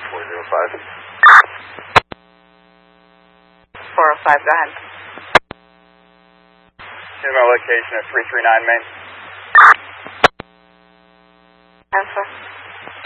405. 405, go ahead. Here's my location at 339 Main. I'm